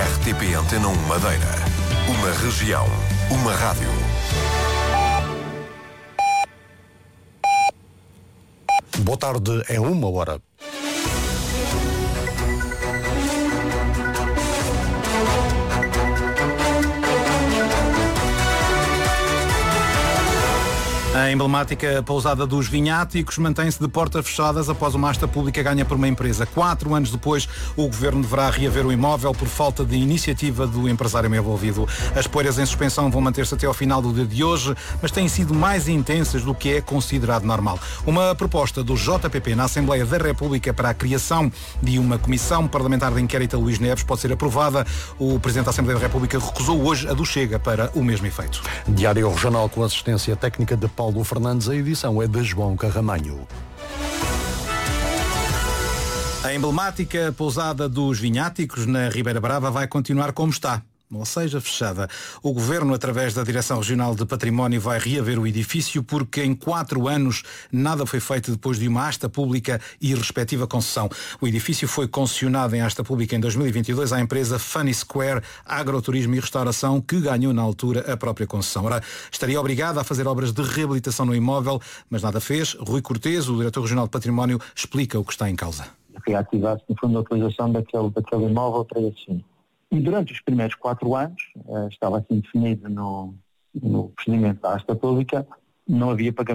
RTP Antena 1 Madeira. Uma região, uma rádio. Boa tarde, é 1h. A emblemática pousada dos Vinháticos mantém-se de portas fechadas após uma asta pública ganha por uma empresa. 4 anos depois, o Governo deverá reaver o imóvel por falta de iniciativa do empresário envolvido. As poeiras em suspensão vão manter-se até ao final do dia de hoje, mas têm sido mais intensas do que é considerado normal. Uma proposta do JPP na Assembleia da República para a criação de uma comissão parlamentar de inquérito a Luís Neves pode ser aprovada. O Presidente da Assembleia da República recusou hoje a do Chega para o mesmo efeito. Diário Regional com assistência técnica de Paulo Fernandes, a edição é de João Carramanho. A emblemática pousada dos Vinháticos na Ribeira Brava vai continuar como está, ou seja, fechada. O Governo, através da Direção Regional de Património, vai reaver o edifício porque em 4 anos nada foi feito depois de uma asta pública e respectiva concessão. O edifício foi concessionado em asta pública em 2022 à empresa Funny Square Agroturismo e Restauração, que ganhou na altura a própria concessão. Ora, estaria obrigada a fazer obras de reabilitação no imóvel, mas nada fez. Rui Cortês, o Diretor Regional de Património, explica o que está em causa. Reativar-se, no fundo, a utilização daquele imóvel para esse fim. E durante os primeiros 4 anos, estava assim definido no procedimento da asta pública, não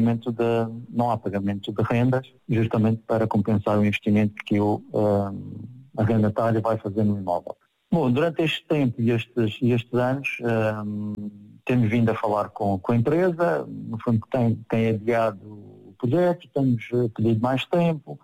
há pagamento de rendas, justamente para compensar o investimento que o arrendatário vai fazer no imóvel. Bom, durante este tempo e estes anos, temos vindo a falar com a empresa, no fundo tem adiado o projeto, temos pedido mais tempo,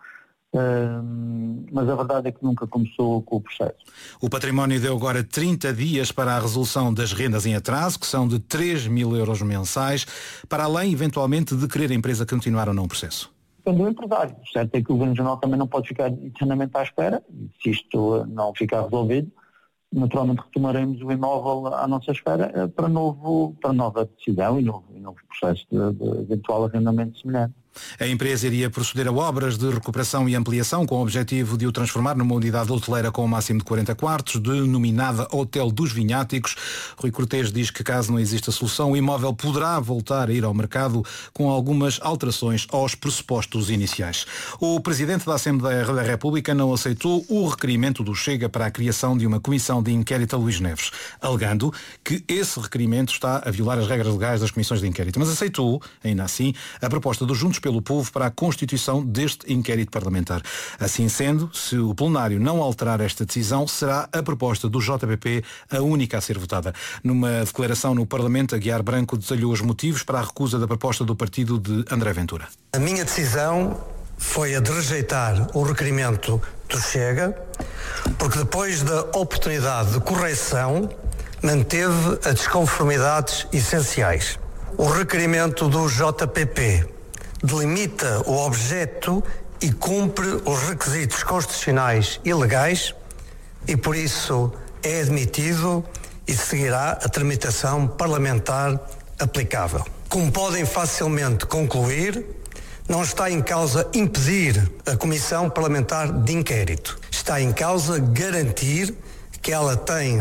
mas a verdade é que nunca começou com o processo. O Património deu agora 30 dias para a resolução das rendas em atraso, que são de 3.000 euros mensais, para além, eventualmente, de querer a empresa continuar ou não o processo. Depende do empresário. O certo é que o Governo Regional também não pode ficar eternamente à espera. Se isto não ficar resolvido, naturalmente retomaremos o imóvel à nossa espera para nova decisão e novo processo de eventual arrendamento semelhante. A empresa iria proceder a obras de recuperação e ampliação com o objetivo de o transformar numa unidade hoteleira com um máximo de 40 quartos, denominada Hotel dos Vinháticos. Rui Cortês diz que, caso não exista solução, o imóvel poderá voltar a ir ao mercado com algumas alterações aos pressupostos iniciais. O Presidente da Assembleia da República não aceitou o requerimento do Chega para a criação de uma comissão de inquérito a Luís Neves, alegando que esse requerimento está a violar as regras legais das comissões de inquérito, mas aceitou, ainda assim, a proposta dos Juntos pelo Povo para a constituição deste inquérito parlamentar. Assim sendo, se o plenário não alterar esta decisão, será a proposta do JPP a única a ser votada. Numa declaração no Parlamento, Aguiar Branco detalhou os motivos para a recusa da proposta do partido de André Ventura. A minha decisão foi a de rejeitar o requerimento do Chega, porque depois da oportunidade de correção, manteve as desconformidades essenciais. O requerimento do JPP delimita o objeto e cumpre os requisitos constitucionais e legais e, por isso, é admitido e seguirá a tramitação parlamentar aplicável. Como podem facilmente concluir, não está em causa impedir a Comissão Parlamentar de Inquérito. Está em causa garantir que ela tem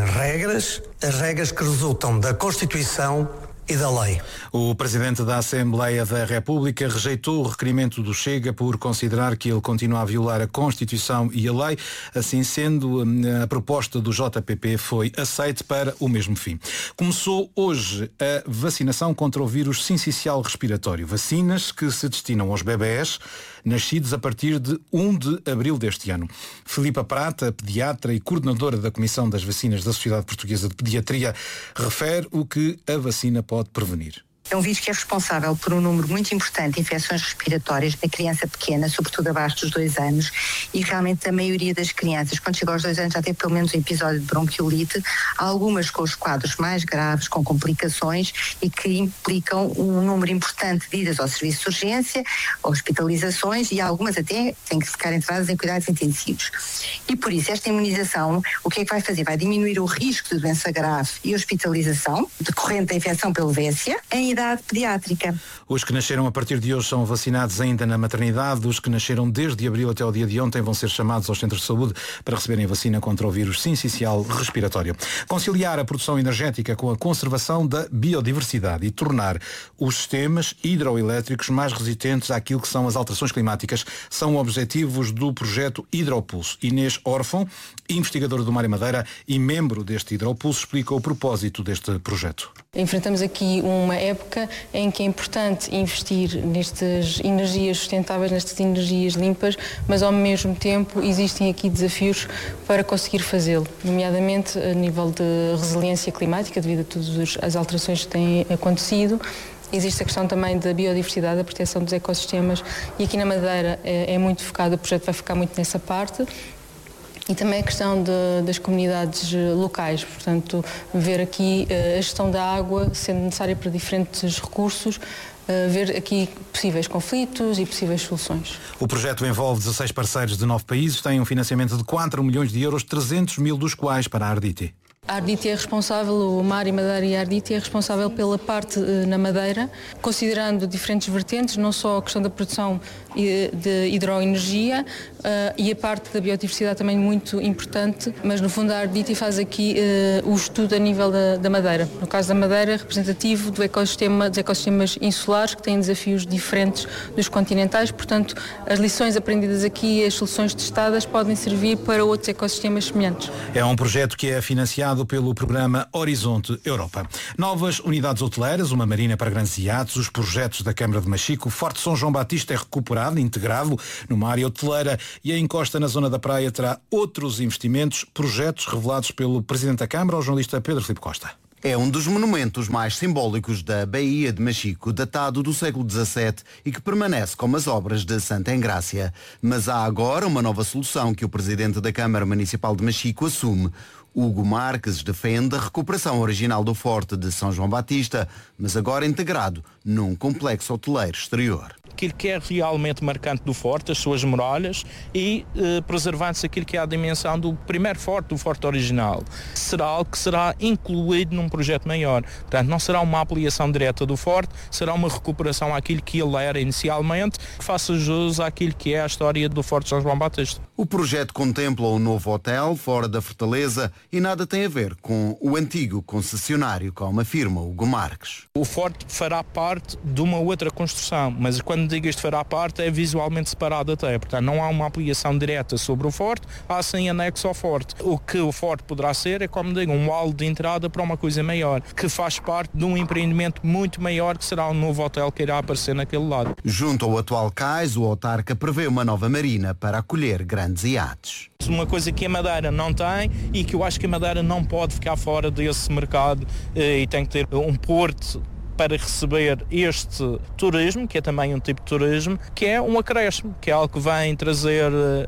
as regras que resultam da Constituição e da lei. O Presidente da Assembleia da República rejeitou o requerimento do Chega por considerar que ele continua a violar a Constituição e a lei. Assim sendo, a proposta do JPP foi aceita para o mesmo fim. Começou hoje a vacinação contra o vírus sincicial respiratório. Vacinas que se destinam aos bebés nascidos a partir de 1 de abril deste ano. Filipa Prata, pediatra e coordenadora da Comissão das Vacinas da Sociedade Portuguesa de Pediatria, refere o que a vacina pode prevenir. É um vírus que é responsável por um número muito importante de infecções respiratórias da criança pequena, sobretudo abaixo dos 2 anos, e realmente a maioria das crianças, quando chega aos 2 anos, já tem pelo menos um episódio de bronquiolite, algumas com os quadros mais graves, com complicações e que implicam um número importante de idas ao serviço de urgência, hospitalizações e algumas até têm que ficar entradas em cuidados intensivos. E por isso esta imunização, o que é que vai fazer? Vai diminuir o risco de doença grave e hospitalização decorrente da infecção pelo VSA em idades unidade pediátrica. Os que nasceram a partir de hoje são vacinados ainda na maternidade. Os que nasceram desde abril até o dia de ontem vão ser chamados aos centros de saúde para receberem vacina contra o vírus sincicial respiratório. Conciliar a produção energética com a conservação da biodiversidade e tornar os sistemas hidroelétricos mais resistentes àquilo que são as alterações climáticas são objetivos do projeto Hidropulso. Inês Órfão, investigadora do Mar e Madeira e membro deste Hidropulso, explica o propósito deste projeto. Enfrentamos aqui uma época em que é importante investir nestas energias sustentáveis, nestas energias limpas, mas ao mesmo tempo existem aqui desafios para conseguir fazê-lo, nomeadamente a nível de resiliência climática, devido a todas as alterações que têm acontecido. Existe a questão também da biodiversidade, da proteção dos ecossistemas, e aqui na Madeira é muito focado, o projeto vai focar muito nessa parte. E também a questão das comunidades locais, portanto, ver aqui a gestão da água sendo necessária para diferentes recursos, ver aqui possíveis conflitos e possíveis soluções. O projeto envolve 16 parceiros de 9 países, tem um financiamento de 4 milhões de euros, 300 mil dos quais para a Arditi. A Arditi é responsável, o Mar e Madeira e a Arditi é responsável pela parte na Madeira, considerando diferentes vertentes, não só a questão da produção de hidroenergia e a parte da biodiversidade também muito importante, mas no fundo a Arditi faz aqui o estudo a nível da Madeira. No caso da Madeira, representativo dos ecossistemas insulares que têm desafios diferentes dos continentais, portanto as lições aprendidas aqui e as soluções testadas podem servir para outros ecossistemas semelhantes. É um projeto que é financiado pelo programa Horizonte Europa. Novas unidades hoteleiras, uma marina para grandes iates, os projetos da Câmara de Machico, o Forte São João Batista é recuperado, integrado numa área hoteleira e a encosta na zona da praia terá outros investimentos, projetos revelados pelo Presidente da Câmara, o jornalista Pedro Filipe Costa. É um dos monumentos mais simbólicos da Baía de Machico, datado do século XVII e que permanece como as obras de Santa Engrácia. Mas há agora uma nova solução que o Presidente da Câmara Municipal de Machico assume. Hugo Marques defende a recuperação original do Forte de São João Batista, mas agora integrado num complexo hoteleiro exterior. Aquilo que é realmente marcante do Forte, as suas muralhas e preservando-se aquilo que é a dimensão do primeiro Forte, do Forte original. Será algo que será incluído num projeto maior. Portanto, não será uma ampliação direta do Forte, será uma recuperação àquilo que ele era inicialmente, que faça jus àquilo que é a história do Forte São João Batista. O projeto contempla um novo hotel fora da Fortaleza e nada tem a ver com o antigo concessionário, como afirma Hugo Marques. O Forte fará parte de uma outra construção, mas quando digo isto fará parte é visualmente separado até, portanto não há uma ampliação direta sobre o Forte, há sim anexo ao Forte. O que o Forte poderá ser é, como digo, um hall de entrada para uma coisa maior, que faz parte de um empreendimento muito maior que será um novo hotel que irá aparecer naquele lado. Junto ao atual cais, o autarca prevê uma nova marina para acolher grandes iates. Uma coisa que a Madeira não tem e que eu acho que a Madeira não pode ficar fora desse mercado e tem que ter um porto para receber este turismo, que é também um tipo de turismo, que é um acréscimo, que é algo que vem trazer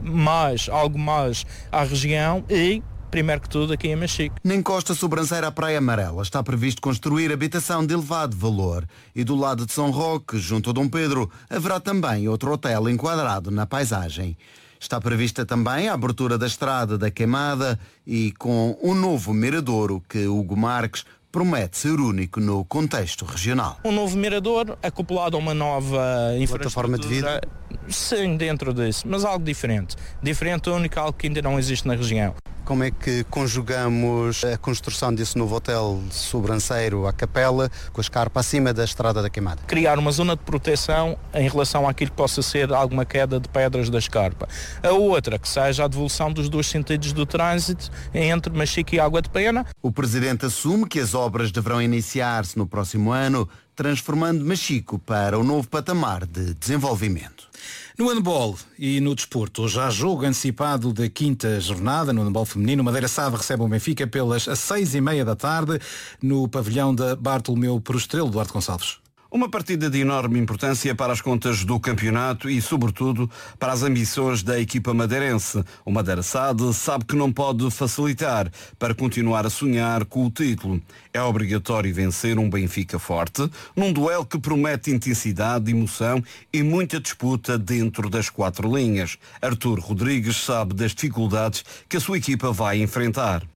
algo mais à região e, primeiro que tudo, aqui em Machico. Na encosta sobranceira à Praia Amarela está previsto construir habitação de elevado valor e do lado de São Roque, junto a Dom Pedro, haverá também outro hotel enquadrado na paisagem. Está prevista também a abertura da estrada da Queimada e com um novo miradouro que Hugo Marques promete ser único no contexto regional. Um novo mirador acoplado a uma nova outra forma de vida? Sim, dentro disso, mas algo diferente. Diferente, único, algo que ainda não existe na região. Como é que conjugamos a construção desse novo hotel sobranceiro à Capela com a escarpa acima da Estrada da Queimada? Criar uma zona de proteção em relação àquilo que possa ser alguma queda de pedras da escarpa. A outra, que seja a devolução dos dois sentidos do trânsito entre Machico e Água de Pena. O Presidente assume que as obras deverão iniciar-se no próximo ano, transformando Machico para um novo patamar de desenvolvimento. No handball e no desporto, já há jogo antecipado da quinta jornada no handball feminino. Madeira Sade recebe o Benfica pelas 6:30 da tarde no pavilhão da Bartolomeu Prostrelo. Duarte Gonçalves. Uma partida de enorme importância para as contas do campeonato e, sobretudo, para as ambições da equipa madeirense. O Madeira Sade sabe que não pode facilitar para continuar a sonhar com o título. É obrigatório vencer um Benfica forte, num duelo que promete intensidade, emoção e muita disputa dentro das 4 linhas. Artur Rodrigues sabe das dificuldades que a sua equipa vai enfrentar.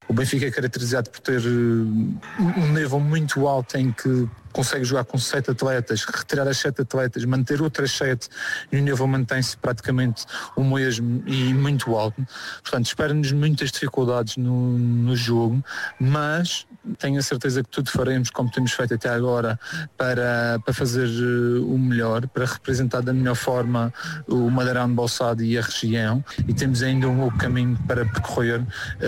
O Benfica é caracterizado por ter um nível muito alto em que consegue jogar com 7 atletas, retirar as 7 atletas, manter outras 7 e o nível mantém-se praticamente o mesmo e muito alto. Portanto, espera-nos muitas dificuldades no jogo, mas tenho a certeza que tudo faremos como temos feito até agora para fazer o melhor, para representar da melhor forma o Madeira Handball SAD e a região, e temos ainda um longo caminho para percorrer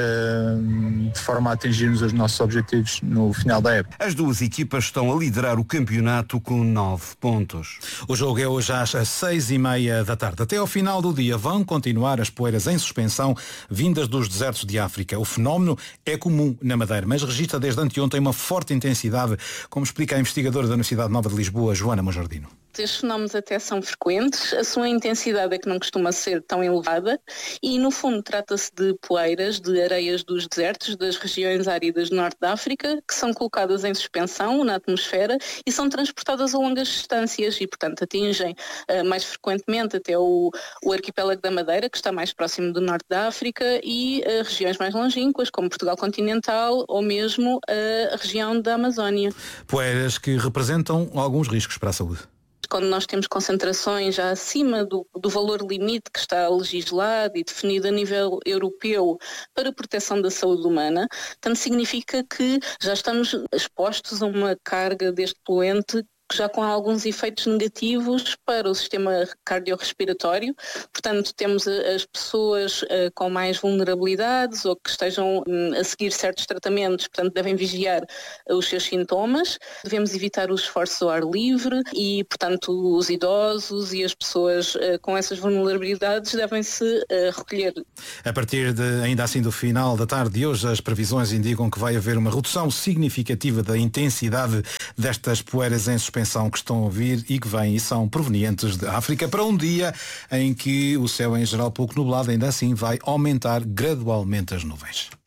de forma a atingirmos os nossos objetivos no final da época. As duas equipas estão a liderar o campeonato com 9 pontos. O jogo é hoje às 6:30 da tarde. Até ao final do dia vão continuar as poeiras em suspensão vindas dos desertos de África. O fenómeno é comum na Madeira, mas registra desde anteontem uma forte intensidade, como explica a investigadora da Universidade Nova de Lisboa, Joana Monjardino. Estes fenómenos até são frequentes, a sua intensidade é que não costuma ser tão elevada e, no fundo, trata-se de poeiras, de areias dos desertos, das regiões áridas do norte da África, que são colocadas em suspensão na atmosfera e são transportadas a longas distâncias e, portanto, atingem mais frequentemente até o arquipélago da Madeira, que está mais próximo do norte da África, e regiões mais longínquas, como Portugal continental ou mesmo a região da Amazónia. Poeiras que representam alguns riscos para a saúde. Quando nós temos concentrações já acima do valor limite que está legislado e definido a nível europeu para a proteção da saúde humana, tanto significa que já estamos expostos a uma carga deste poluente já com alguns efeitos negativos para o sistema cardiorrespiratório. Portanto, temos as pessoas com mais vulnerabilidades ou que estejam a seguir certos tratamentos, portanto, devem vigiar os seus sintomas. Devemos evitar os esforços ao ar livre e, portanto, os idosos e as pessoas com essas vulnerabilidades devem-se recolher. A partir ainda assim do final da tarde de hoje, as previsões indicam que vai haver uma redução significativa da intensidade destas poeiras em suspensão que estão a vir e que vêm e são provenientes da África, para um dia em que o céu em geral pouco nublado, ainda assim vai aumentar gradualmente as nuvens.